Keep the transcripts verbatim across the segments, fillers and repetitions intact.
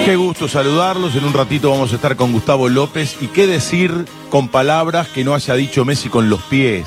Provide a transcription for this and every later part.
Qué gusto saludarlos. En un ratito vamos a estar con Gustavo López. Y qué decir con palabras que no haya dicho Messi con los pies.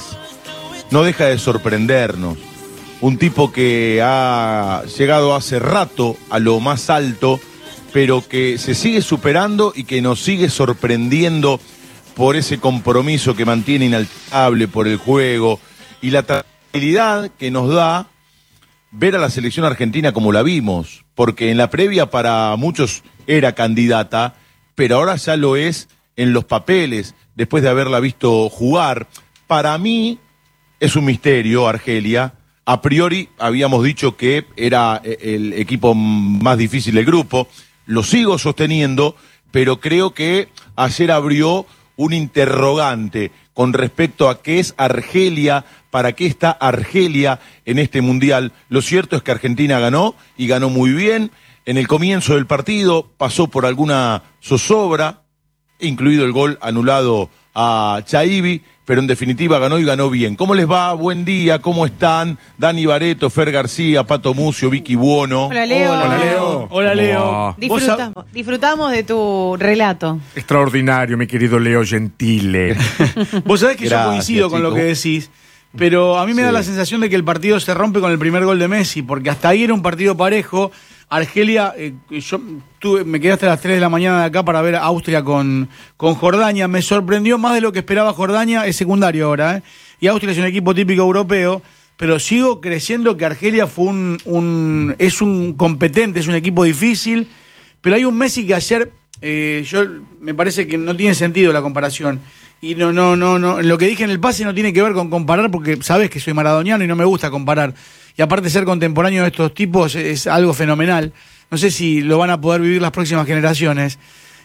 No deja de sorprendernos. Un tipo que ha llegado hace rato a lo más alto, pero que se sigue superando y que nos sigue sorprendiendo por ese compromiso que mantiene inalterable por el juego y la tranquilidad que nos da ver a la selección argentina como la vimos, porque en la previa para muchos era candidata, pero ahora ya lo es en los papeles, después de haberla visto jugar. Para mí es un misterio, Argelia. A priori habíamos dicho que era el equipo más difícil del grupo, lo sigo sosteniendo, pero creo que ayer abrió un interrogante con respecto a qué es Argelia, para qué está Argelia en este Mundial. Lo cierto es que Argentina ganó, y ganó muy bien. En el comienzo del partido pasó por alguna zozobra, incluido el gol anulado a Chaibi, pero en definitiva ganó y ganó bien. ¿Cómo les va? Buen día, ¿cómo están? Dani Bareto, Fer García, Pato Mucio, Vicky Buono. Hola, Leo. Hola, Leo. Hola, Leo. Disfrutamos, disfrutamos de tu relato. Extraordinario, mi querido Leo Gentile. Vos sabés que Gracias, yo coincido con chico. lo que decís, pero a mí me Sí. da la sensación de que el partido se rompe con el primer gol de Messi, porque hasta ahí era un partido parejo. Argelia, eh, yo tuve, me quedé hasta las tres de la mañana de acá para ver a Austria con, con Jordania. Me sorprendió más de lo que esperaba Jordania, es secundario ahora, ¿eh? Y Austria es un equipo típico europeo, pero sigo creyendo que Argelia fue un, un es un competente, es un equipo difícil, pero hay un Messi que ayer, eh, yo me parece que no tiene sentido la comparación. Y no, no, no, no, lo que dije en el pase no tiene que ver con comparar, porque sabes que soy maradoniano y no me gusta comparar. Y aparte ser contemporáneo de estos tipos es algo fenomenal. No sé si lo van a poder vivir las próximas generaciones.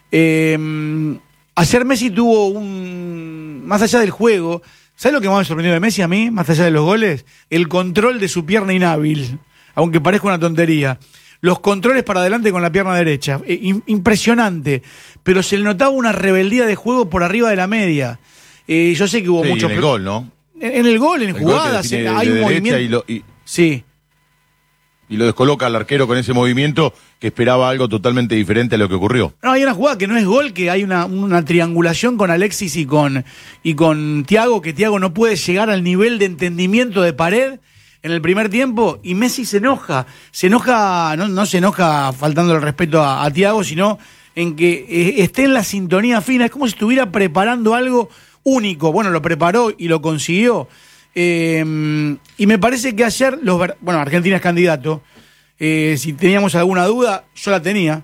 Eh, ayer Messi tuvo un... Más allá del juego, ¿sabes lo que más me sorprendió de Messi a mí? Más allá de los goles, el control de su pierna inhábil, aunque parezca una tontería. Los controles para adelante con la pierna derecha, eh, impresionante, pero se le notaba una rebeldía de juego por arriba de la media. Eh, yo sé que hubo Sí, mucho... en el gol, ¿no? En, en el gol, en El jugadas, gol que define en- de hay un derecha movimiento... y lo, y, Sí. y lo descoloca al arquero con ese movimiento que esperaba algo totalmente diferente a lo que ocurrió. No, hay una jugada que no es gol, que hay una, una triangulación con Alexis y con, y con Thiago, que Thiago no puede llegar al nivel de entendimiento de Pared en el primer tiempo, y Messi se enoja. Se enoja, no, no se enoja faltando el respeto a, a Thiago, sino en que eh, esté en la sintonía fina. Es como si estuviera preparando algo único. Bueno, lo preparó y lo consiguió. Eh, y me parece que ayer, los ver- bueno, Argentina es candidato. Eh, si teníamos alguna duda, yo la tenía.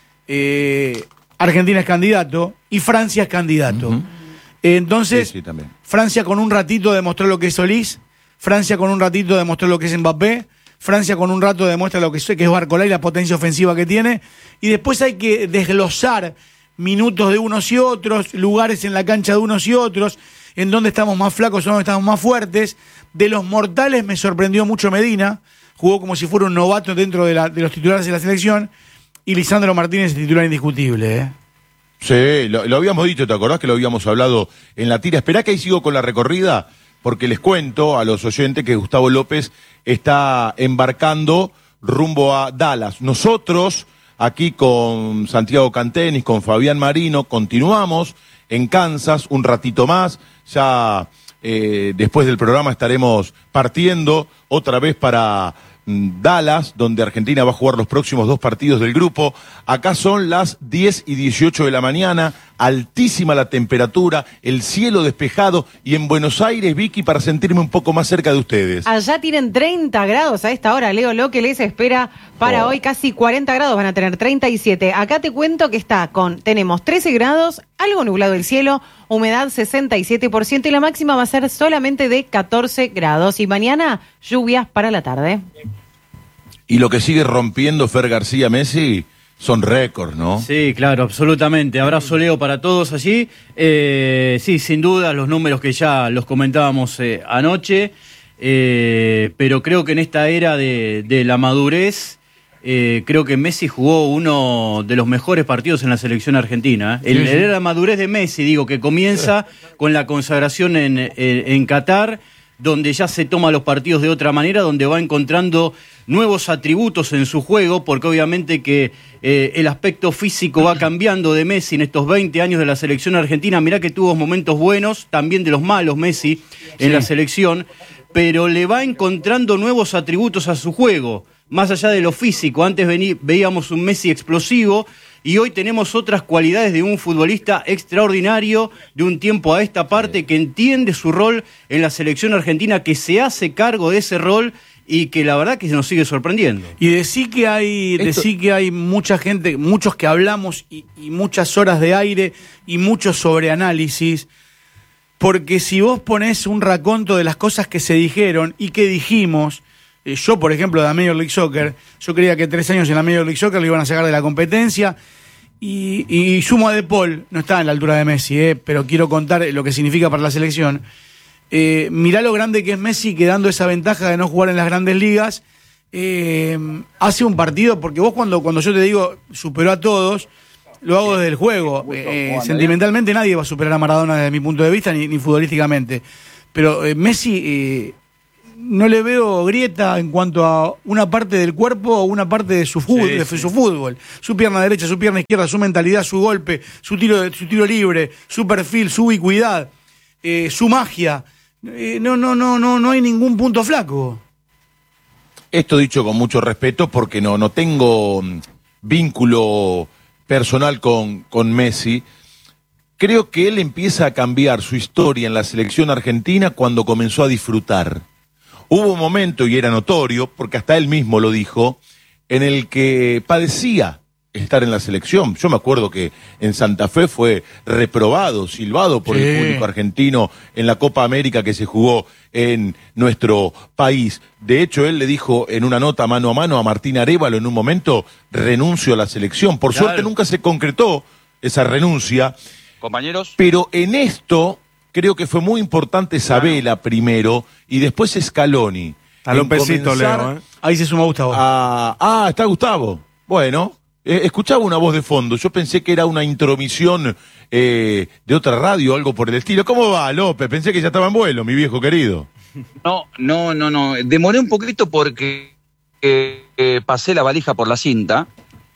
Eh, Argentina es candidato y Francia es candidato. Uh-huh. Eh, entonces, Sí, sí, también. Francia con un ratito demostró lo que es Solís, Francia con un ratito demostró lo que es Mbappé, Francia con un rato demuestra lo que es, que es Barcola y la potencia ofensiva que tiene, y después hay que desglosar minutos de unos y otros, lugares en la cancha de unos y otros, en dónde estamos más flacos o dónde estamos más fuertes. De los mortales me sorprendió mucho Medina, jugó como si fuera un novato dentro de, la, de los titulares de la selección, y Lisandro Martínez es titular indiscutible, ¿eh? Sí, lo, lo habíamos dicho, ¿te acordás que lo habíamos hablado en la tira? Esperá que ahí sigo con la recorrida, porque les cuento a los oyentes que Gustavo López está embarcando rumbo a Dallas. Nosotros, aquí con Santiago Cantenis, con Fabián Marino, continuamos en Kansas un ratito más. Ya eh, después del programa estaremos partiendo otra vez para mm, Dallas, donde Argentina va a jugar los próximos dos partidos del grupo. Acá son las diez y dieciocho de la mañana, altísima la temperatura, el cielo despejado, y en Buenos Aires, Vicky, para sentirme un poco más cerca de ustedes. Allá tienen treinta grados a esta hora, Leo, lo que les espera para Oh. hoy, casi cuarenta grados, van a tener treinta y siete. Acá te cuento que está con, tenemos trece grados, algo nublado el cielo, humedad sesenta y siete por ciento y la máxima va a ser solamente de catorce grados. Y mañana, lluvias para la tarde. Y lo que sigue rompiendo Fer García Messi son récords, ¿no? Sí, claro, absolutamente. Abrazo, Leo, para todos allí. Eh, sí, sin duda, los números que ya los comentábamos eh, anoche, eh, pero creo que en esta era de, de la madurez, eh, creo que Messi jugó uno de los mejores partidos en la selección argentina. ¿eh? El, Sí, sí. el era de madurez de Messi, digo, que comienza con la consagración en, en, en Qatar, donde ya se toma los partidos de otra manera, donde va encontrando nuevos atributos en su juego, porque obviamente que eh, el aspecto físico va cambiando de Messi en estos veinte años de la selección argentina. Mirá que tuvo momentos buenos, también de los malos Messi en Sí. la selección, pero le va encontrando nuevos atributos a su juego, más allá de lo físico. Antes vení, veíamos un Messi explosivo y hoy tenemos otras cualidades de un futbolista extraordinario de un tiempo a esta parte que entiende su rol en la selección argentina, que se hace cargo de ese rol y que la verdad que nos sigue sorprendiendo. Y decí que hay, Esto- decí que hay mucha gente, muchos que hablamos y, y muchas horas de aire y mucho sobreanálisis, porque si vos ponés un raconto de las cosas que se dijeron y que dijimos, eh, yo por ejemplo de la Major League Soccer, yo creía que tres años en la Major League Soccer lo iban a sacar de la competencia, y, y sumo a De Paul, no está en la altura de Messi, eh, pero quiero contar lo que significa para la selección. Eh, mirá lo grande que es Messi, que dando esa ventaja de no jugar en las grandes ligas, eh, hace un partido, porque vos cuando, cuando yo te digo superó a todos, lo hago desde el juego. Eh, sentimentalmente nadie va a superar a Maradona desde mi punto de vista, ni, ni futbolísticamente. Pero eh, Messi eh, no le veo grieta en cuanto a una parte del cuerpo o una parte de su fútbol, Sí, de sí. su fútbol. Su pierna derecha, su pierna izquierda, su mentalidad, su golpe, su tiro, su tiro libre, su perfil, su ubicuidad, eh, su magia. Eh, no, no, no, no, no hay ningún punto flaco. Esto dicho con mucho respeto porque no, no tengo mm, vínculo personal con, con Messi. Creo que él empieza a cambiar su historia en la selección argentina cuando comenzó a disfrutar. Hubo un momento, y era notorio, porque hasta él mismo lo dijo, en el que padecía estar en la selección. Yo me acuerdo que en Santa Fe fue reprobado, silbado por Sí. el público argentino en la Copa América que se jugó en nuestro país. De hecho, él le dijo en una nota mano a mano a Martín Arévalo en un momento, renuncio a la selección. Por Claro. suerte nunca se concretó esa renuncia, Compañeros, pero en esto creo que fue muy importante Sabela primero y después Scaloni. A en Lópezito, comenzar Leo, ¿eh? Ahí se suma Gustavo. a- Ah, está Gustavo. Bueno, eh, escuchaba una voz de fondo. Yo pensé que era una intromisión eh, de otra radio o algo por el estilo. ¿Cómo va, López? Pensé que ya estaba en vuelo, mi viejo querido. no, no, no, no. Demoré un poquito porque eh, eh, pasé la valija por la cinta.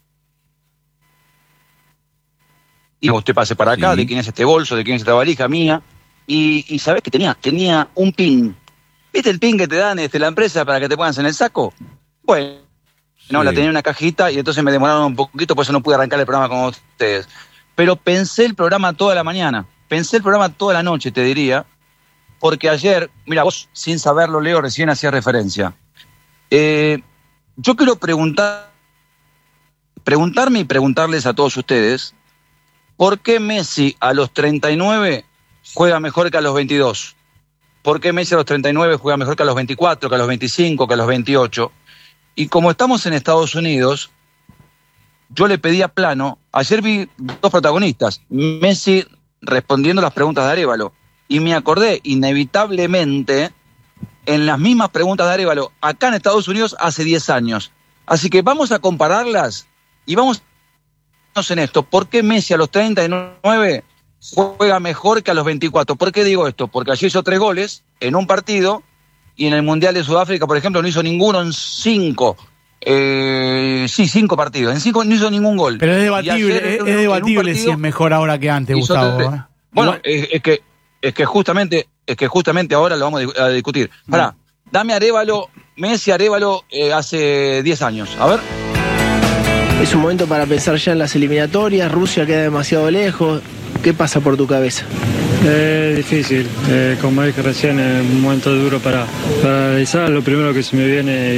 Y usted pase para acá, Sí. de quién es este bolso, de quién es esta valija mía. Y, y ¿sabés qué tenía? Tenía un pin. ¿Viste el pin que te dan desde la empresa para que te pongas en el saco? Bueno, no, Sí. la tenía en una cajita y entonces me demoraron un poquito, por eso no pude arrancar el programa con ustedes. Pero pensé el programa toda la mañana, pensé el programa toda la noche, te diría, porque ayer, mira, vos sin saberlo, Leo, recién hacía referencia. Eh, yo quiero preguntar, preguntarme y preguntarles a todos ustedes, ¿por qué Messi a los treinta y nueve juega mejor que a los veintidós? ¿Por qué Messi a los treinta y nueve juega mejor que a los veinticuatro, que a los veinticinco, que a los veintiocho? Y como estamos en Estados Unidos, yo le pedí a Plano, ayer vi dos protagonistas, Messi respondiendo las preguntas de Arévalo, y me acordé inevitablemente en las mismas preguntas de Arévalo, acá en Estados Unidos hace diez años. Así que vamos a compararlas y vamos en esto. ¿Por qué Messi a los treinta y nueve juega mejor que a los veinticuatro? ¿Por qué digo esto? Porque allí hizo tres goles en un partido y en el Mundial de Sudáfrica, por ejemplo, no hizo ninguno en cinco. Eh, sí, cinco partidos. En cinco no hizo ningún gol. Pero es Y debatible, ayer, es, en un- es en un debatible si partido, es mejor ahora que antes, hizo Gustavo. tres- ¿eh? Bueno, Igual- es, es que es que justamente es que justamente ahora lo vamos a discu- a discutir. Pará, dame Arévalo, Messi Arévalo eh, hace diez años. A ver. Es un momento para pensar ya en las eliminatorias, Rusia queda demasiado lejos. ¿Qué pasa por tu cabeza? Es difícil, eh, como dije recién, es un momento duro para, para analizar. Lo primero que se me viene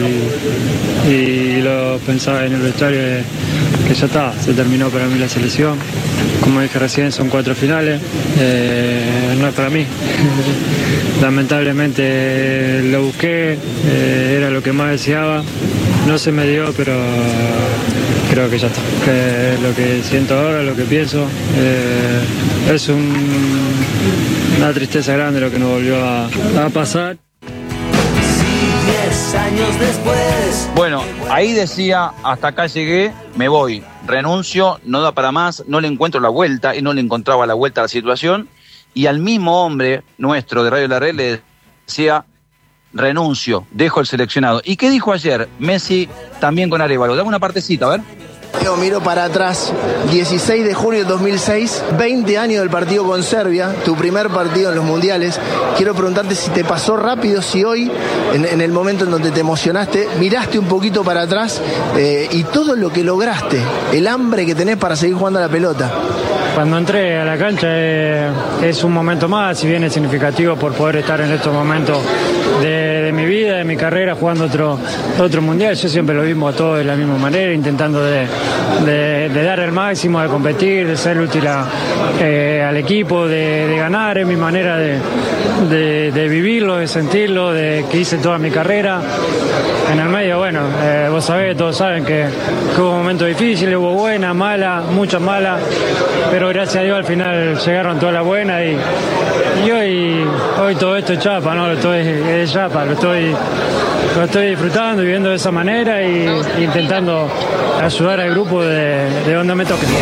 y, y lo pensaba en el vestuario es que ya está, se terminó para mí la selección. Como dije recién, son cuatro finales, eh, no es para mí. Lamentablemente lo busqué, eh, era lo que más deseaba, no se me dio, pero creo que ya está. Que lo que siento ahora, lo que pienso, eh, es un- una tristeza grande lo que nos volvió a, a pasar. Bueno, ahí decía, hasta acá llegué, me voy, renuncio, no da para más, no le encuentro la vuelta y no le encontraba la vuelta a la situación. Y al mismo hombre nuestro de Radio La Red le decía, renuncio, dejo el seleccionado. ¿Y qué dijo ayer Messi también con Arévalo? Dame una partecita, a ver. Yo miro para atrás, dieciséis de junio de dos mil seis, veinte años del partido con Serbia, tu primer partido en los mundiales. Quiero preguntarte si te pasó rápido, si hoy, en, en el momento en donde te emocionaste, miraste un poquito para atrás eh, y todo lo que lograste, el hambre que tenés para seguir jugando a la pelota. Cuando entré a la cancha eh, es un momento más, si bien es significativo por poder estar en estos momentos de, de mi vida, de mi carrera, jugando otro, otro mundial. Yo siempre lo mismo a todos de la misma manera, intentando de, de, de dar el máximo, de competir, de ser útil a, eh, al equipo, de, de ganar, es mi manera de, de, de vivirlo, de sentirlo, de que hice toda mi carrera. En el medio, bueno, eh, vos sabés, todos saben que, que hubo momentos difíciles, hubo buenas, malas, muchas malas, pero gracias a Dios al final llegaron todas las buenas y, y hoy, hoy todo esto es chapa, ¿no? Lo estoy, es chapa, lo estoy, lo estoy disfrutando, viviendo de esa manera y intentando ayudar al grupo de, de donde me toque.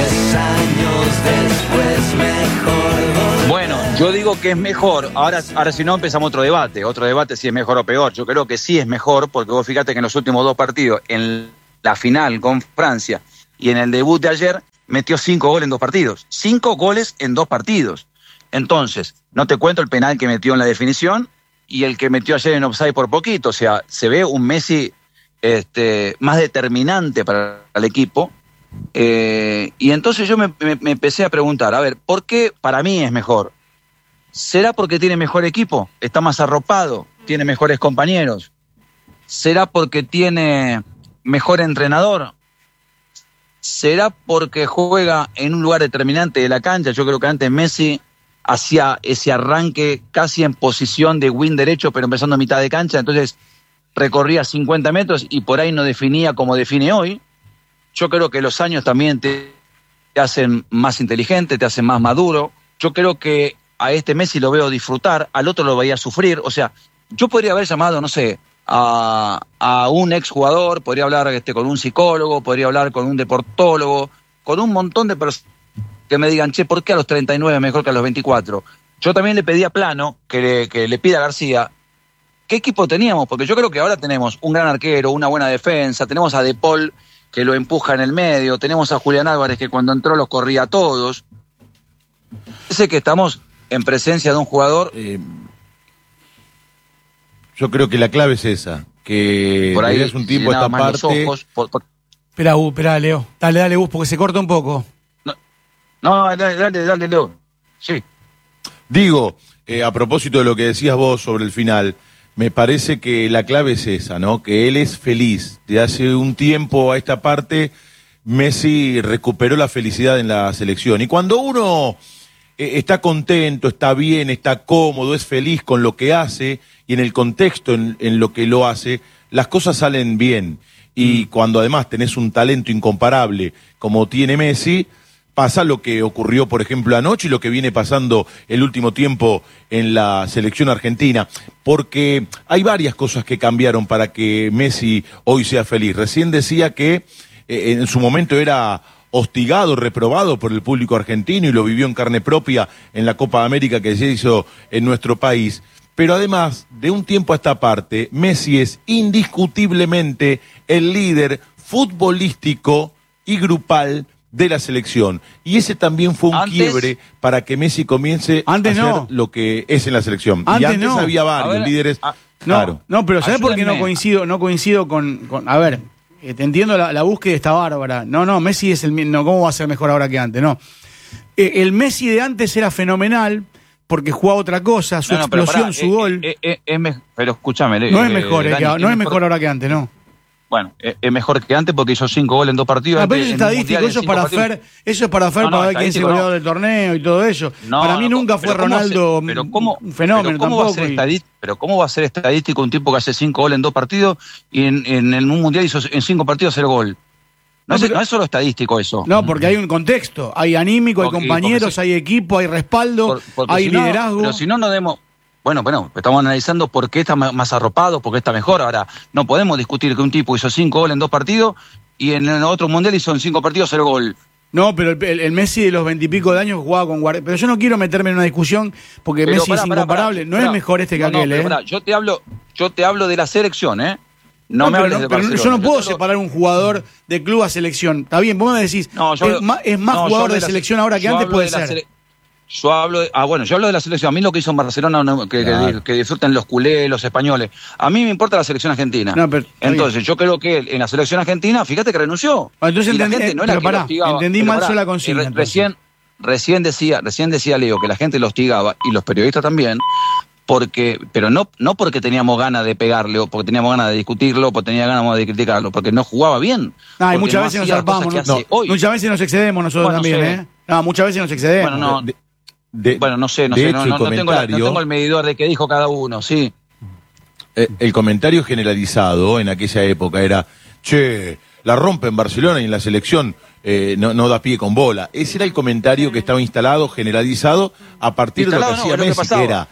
Bueno, yo digo que es mejor. Ahora, ahora si no empezamos otro debate, otro debate si es mejor o peor. Yo creo que sí es mejor, porque vos fíjate que en los últimos dos partidos, en la final con Francia y en el debut de ayer, metió cinco goles en dos partidos. Cinco goles en dos partidos. Entonces, no te cuento el penal que metió en la definición y el que metió ayer en offside por poquito. O sea, se ve un Messi este, más determinante para el equipo. Eh, y entonces yo me, me, me empecé a preguntar, a ver, ¿por qué para mí es mejor? ¿Será porque tiene mejor equipo? ¿Está más arropado? ¿Tiene mejores compañeros? ¿Será porque tiene mejor entrenador? ¿Será porque juega en un lugar determinante de la cancha? Yo creo que antes Messi hacía ese arranque casi en posición de wing derecho, pero empezando a mitad de cancha, entonces recorría cincuenta metros y por ahí no definía como define hoy. Yo creo que los años también te, te hacen más inteligente, te hacen más maduro. Yo creo que a este Messi lo veo disfrutar, al otro lo veía sufrir. O sea, yo podría haber llamado, no sé, a, a un exjugador, podría hablar este, con un psicólogo, podría hablar con un deportólogo, con un montón de personas que me digan, che, ¿por qué a los treinta y nueve es mejor que a los veinticuatro? Yo también le pedí a Plano que le, que le pida a García qué equipo teníamos, porque yo creo que ahora tenemos un gran arquero, una buena defensa, tenemos a De Paul que lo empuja en el medio, tenemos a Julián Álvarez que cuando entró los corría a todos. Sé que estamos en presencia de un jugador... Eh, yo creo que la clave es esa, que por ahí es un tipo si esta más parte... los ojos, por, por... Espera, uh, espera, Leo. Dale, dale, Gus, porque se corta un poco. No, no dale, dale, dale, Leo. Sí. Digo, eh, a propósito de lo que decías vos sobre el final, me parece que la clave es esa, ¿no? Que él es feliz. De hace un tiempo a esta parte, Messi recuperó la felicidad en la selección. Y cuando uno eh, está contento, está bien, está cómodo, es feliz con lo que hace y en el contexto en, en lo que lo hace, las cosas salen bien. Y cuando además tenés un talento incomparable como tiene Messi, pasa lo que ocurrió, por ejemplo, anoche y lo que viene pasando el último tiempo en la selección argentina. Porque hay varias cosas que cambiaron para que Messi hoy sea feliz. Recién decía que eh, en su momento era hostigado, reprobado por el público argentino y lo vivió en carne propia en la Copa América que se hizo en nuestro país. Pero además, de un tiempo a esta parte, Messi es indiscutiblemente el líder futbolístico y grupal de la selección. Y ese también fue un antes, quiebre para que Messi comience antes a hacer no. lo que es en la selección. Antes y antes no. había varios ver, líderes. a, No, claro. no, pero ¿sabés por qué no Ayúdenme. coincido? No coincido con, con a ver, eh, te entiendo la, la búsqueda está bárbara. No, no, Messi es el mi- no, ¿cómo va a ser mejor ahora que antes? No. Eh, el Messi de antes era fenomenal porque jugaba otra cosa, su no, no, pero explosión, pará, su eh, gol. eh, eh, eh, me- pero escúchame, no es eh, mejor, eh, Dani, que ahora- no es mejor ahora que antes, no. Bueno, es, es mejor que antes porque hizo cinco goles en dos partidos. No, pero antes, eso es en un estadístico, mundial, en eso es cinco para partidos. Fer, eso es para Fer No, no, para ver quién es el estadístico no. goleador del torneo y todo eso. No, para mí no, nunca fue pero ¿cómo Ronaldo hace- pero cómo, un fenómeno pero ¿cómo va a tampoco. ser y- estadí- pero cómo va a ser estadístico un tipo que hace cinco goles en dos partidos y en, en, en un mundial hizo en cinco partidos cero gol? No, No, es, pero- no es solo estadístico eso. No, porque hay un contexto, hay anímico, hay Porque- compañeros, porque si- hay equipo, hay respaldo, Por- porque hay si no- liderazgo. Pero si no, no demos... Bueno, bueno, estamos analizando por qué está ma- más arropado, por qué está mejor. Ahora, no podemos discutir que un tipo hizo cinco goles en dos partidos y en el otro mundial hizo en cinco partidos cero gol. No, pero el, el, el Messi de los veintipico de años jugaba con Guardiola. Pero yo no quiero meterme en una discusión porque pero Messi pará, es pará, incomparable. pará, no pará. es mejor este que no, no, aquel, pero ¿eh? pará, yo te hablo, yo te hablo de la selección, ¿eh? No, No, me pero, hables no, de pero Barcelona. yo no puedo te hablo- separar un jugador de club a selección. Está bien, vos me decís, No, yo es, hablo- más, es más no, yo jugador hablo de la selección sele- ahora que yo antes, hablo puede de la ser. sele- Yo hablo de, ah, bueno, yo hablo de la selección. A mí lo que hizo en Barcelona, no, que, Claro. que, que disfruten los culés, los españoles. A mí me importa la selección argentina. No, pero está Entonces, yo creo que él, en la selección argentina, fíjate que renunció. Ah, entonces Y la entendí- gente no era pero que lo pará, hostigaba. entendí Pero mal pará, yo la consigna, eh, re- entonces. Recién, recién decía, recién decía Leo que la gente lo hostigaba y los periodistas también. Porque, pero no, no porque teníamos ganas de pegarle o porque teníamos ganas de discutirlo o porque teníamos ganas de criticarlo, porque no jugaba bien. Ah, y Porque muchas no veces nos hacía las cosas zarpamos, que ¿no? hace hoy. Muchas veces nos excedemos nosotros Bueno, también, sé. ¿eh? No, muchas veces nos excedemos. Bueno, no, De- de- Bueno, no sé, no de sé, hecho, no, el no, no tengo la- no comentario- tengo el medidor de qué dijo cada uno, sí. Eh, el comentario generalizado en aquella época era, che, la rompe en Barcelona y en la selección eh, no, no da pie con bola. Ese era el comentario que estaba instalado, generalizado, a partir Instalado de lo no, que hacía es lo que Messi, pasaba. que era,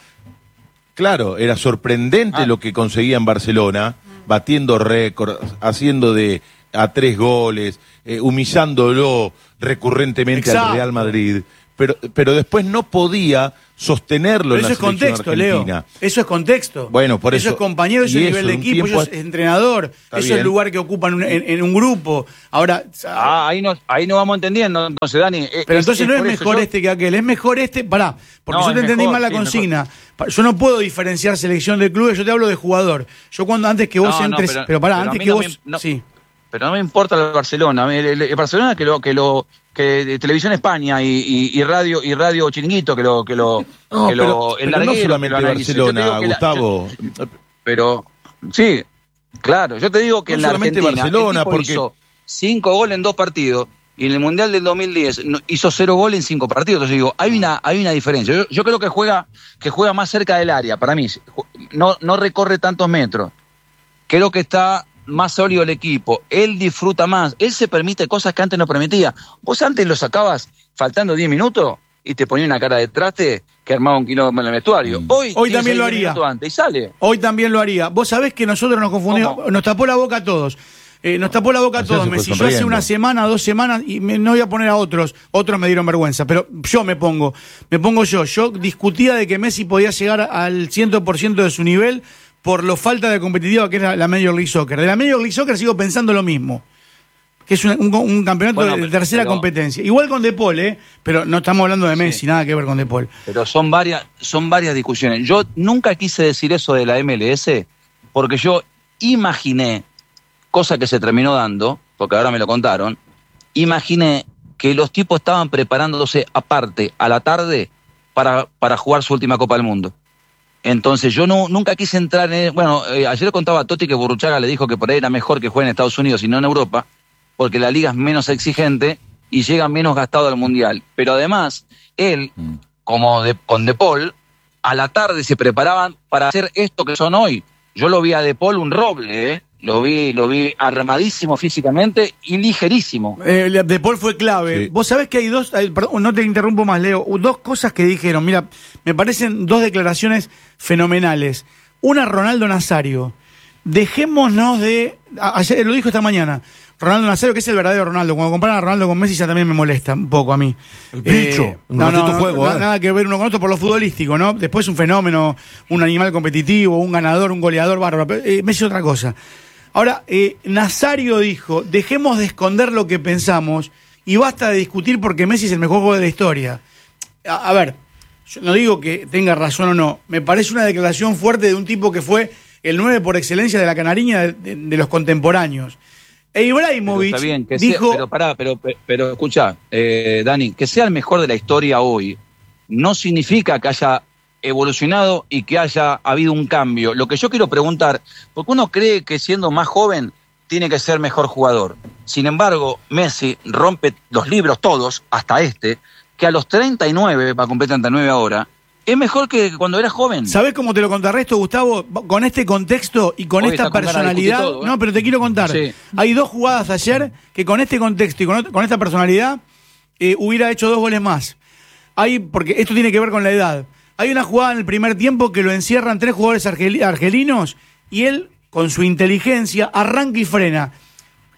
claro, era sorprendente Ah. lo que conseguía en Barcelona, batiendo récords, haciendo de a tres goles, eh, humillándolo recurrentemente Exacto. al Real Madrid, pero, pero después no podía sostenerlo Pero en eso la es selección contexto, Leo. argentina. Eso es contexto. Bueno, por eso- Eso es compañero, eso y es eso, nivel de un equipo, tiempo- eso es entrenador, Está eso es bien. el lugar que ocupan en, en- en un grupo. Ahora, Ah, ahí no, ahí no vamos entendiendo, entonces, Dani. eh, pero entonces no es por eso mejor yo- este que aquel, es mejor este, pará, porque No, yo te es entendí mejor, mal la sí, consigna. Pa- Yo no puedo diferenciar selección de clubes, yo te hablo de jugador. Yo cuando antes que vos No, no, entres, pero- pero, pará, pero a antes mí que no vos, me- no- sí. Pero no me importa el Barcelona. A mí, El, el- el Barcelona que lo, que lo, que de Televisión España y, y, y radio y radio Chiringuito que lo, que lo, No, que lo- pero, el pero no larguero que solamente lo analice. Yo te Barcelona, digo que la- Gustavo. Pero, sí, claro, yo te digo que No en la solamente Argentina Barcelona, el tipo porque- hizo cinco goles en dos partidos y en el Mundial del dos mil diez no- hizo cero goles en cinco partidos. Entonces digo, hay una, hay una diferencia. Yo, yo creo que juega, que juega más cerca del área, para mí. No, no recorre tantos metros. Creo que está más sólido el equipo. Él disfruta más. Él se permite cosas que antes no permitía. Vos antes lo sacabas faltando diez minutos y te ponía una cara de traste que armaba un quilombo en el vestuario. Hoy, Hoy tiene también seis lo haría. minutos antes y sale. Hoy también lo haría. Vos sabés que nosotros nos confundimos, ¿Cómo? nos tapó la boca a todos. Eh, nos tapó la boca a Ayer todos, se fue Messi. Yo hace sonriendo. una semana, dos semanas, y me- no voy a poner a otros, otros me dieron vergüenza, pero yo me pongo, me pongo yo. Yo discutía de que Messi podía llegar al cien por ciento de su nivel por lo falta de competitiva que era la Major League Soccer. De la Major League Soccer sigo pensando lo mismo. Que es un, un- un campeonato Bueno, de pero- tercera pero- competencia. Igual con De Paul, ¿eh? Pero no estamos hablando de Messi, nada que ver con De Paul. Pero son varias, son varias discusiones. Yo nunca quise decir eso de la M L S porque yo imaginé, cosa que se terminó dando, porque ahora me lo contaron, imaginé que los tipos estaban preparándose aparte a la tarde para, para jugar su última Copa del Mundo. Entonces yo no, nunca quise entrar en... Bueno, eh, ayer contaba a Totti que Burruchaga le dijo que por ahí era mejor que juegue en Estados Unidos y no en Europa, porque la liga es menos exigente y llega menos gastado al Mundial. Pero además, él, como de, con De Paul, a la tarde se preparaban para hacer esto que son hoy. Yo lo vi a De Paul un roble, ¿eh? Lo vi, lo vi armadísimo físicamente y ligerísimo. Eh, de Paul fue clave. Sí. Vos sabés que hay dos, hay- perdón, no te interrumpo más, Leo, dos cosas que dijeron. Mira, me parecen dos declaraciones fenomenales. Una, Ronaldo Nazario. Dejémonos de. a- Ayer lo dijo esta mañana. Ronaldo Nazario, que es el verdadero Ronaldo. Cuando comparan a Ronaldo con Messi ya también me molesta un poco a mí. El bicho. Un no, no, ratito no, juego, no, eh. nada que ver uno con otro por lo futbolístico, ¿no? Después un fenómeno, un animal competitivo, un ganador, un goleador bárbaro. Pero, eh, Messi es otra cosa. Ahora, eh, Nazario dijo, dejemos de esconder lo que pensamos y basta de discutir porque Messi es el mejor jugador de la historia. A, a ver, yo no digo que tenga razón o no, me parece una declaración fuerte de un tipo que fue el nueve por excelencia de la canariña de, de- de los contemporáneos. E Pero Ibrahimovic está bien, que sea- dijo... pero pará, pero, pero, pero escucha, eh, Dani, que sea el mejor de la historia hoy no significa que haya evolucionado y que haya habido un cambio. Lo que yo quiero preguntar, porque uno cree que siendo más joven tiene que ser mejor jugador. Sin embargo, Messi rompe los libros todos, hasta este, que a los treinta y nueve, va a cumplir treinta y nueve ahora, es mejor que cuando era joven. ¿Sabés cómo te lo contrarresto, Gustavo? Con este contexto y con Hoy esta está con ganas de personalidad. discutir todo, ¿eh? No, pero te quiero contar. Sí. Hay dos jugadas ayer que con este contexto y con, ot- con esta personalidad eh, hubiera hecho dos goles más. Hay, porque esto tiene que ver con la edad. Hay una jugada en el primer tiempo que lo encierran tres jugadores argel- argelinos y él, con su inteligencia, arranca y frena.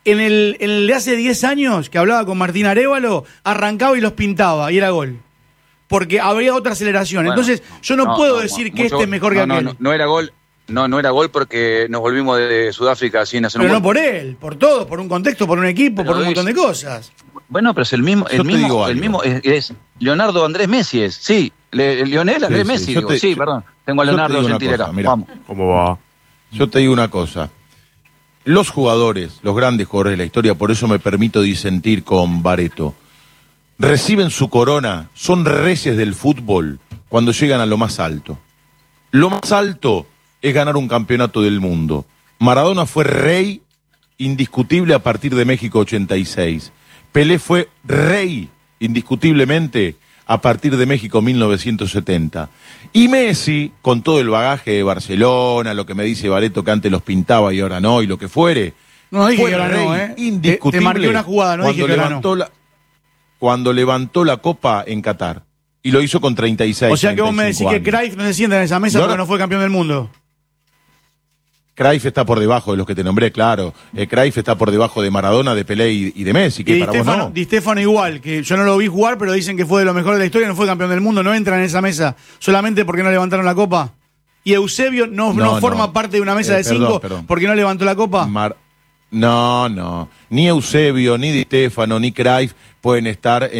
En el, en el de hace diez años, que hablaba con Martín Arévalo, arrancaba y los pintaba, y era gol. Porque había otra aceleración. Bueno, Entonces, yo no, no, puedo no, decir mucho, que este es mejor no, que no, aquel. No, no era gol. No, no era gol porque nos volvimos de Sudáfrica sin hacer un Pero gol. no por él, por todo, por un contexto, por un equipo, Pero por un es- montón de cosas. Bueno, pero es el mismo, Yo el te mismo, digo el algo. mismo es, es Leonardo Andrés Messi es, sí, Le- Lionel Andrés Sí, sí, Messi, yo digo, te- sí, yo- perdón, tengo a yo te Leonardo digo una Gentile cosa, acá, mirá. vamos. ¿Cómo va? Yo te digo una cosa. Los jugadores, los grandes jugadores de la historia, por eso me permito disentir con Bareto, reciben su corona, son reyes del fútbol cuando llegan a lo más alto. Lo más alto es ganar un campeonato del mundo. Maradona fue rey indiscutible a partir de México ochenta y seis. Pelé fue rey indiscutiblemente a partir de México mil novecientos setenta. Y Messi, con todo el bagaje de Barcelona, lo que me dice Bareto que antes los pintaba y ahora no, y lo que fuere, No dije fue que ahora rey no, ¿eh? indiscutible Te, te marqué una jugada, no dije cuando que ahora levantó no. la cuando levantó la copa en Qatar. Y lo hizo con treinta y seis. O sea que vos me decís treinta y cinco que años. Cruyff no se sienta en esa mesa No, porque no. no fue campeón del mundo. Cruyff está por debajo de los que te nombré, claro. Eh, Cruyff está por debajo de Maradona, de Pelé y, y de Messi, que Y Di para vos Stéfano, no. Di Stéfano igual, que yo no lo vi jugar, pero dicen que fue de lo mejor de la historia, no fue campeón del mundo, no entra en esa mesa solamente porque no levantaron la copa. Y Eusebio no, no, No, forma no. parte de una mesa Eh, de perdón, cinco perdón. porque no levantó la copa. Mar- No, no. Ni Eusebio, ni Di Stéfano, ni Cruyff pueden estar en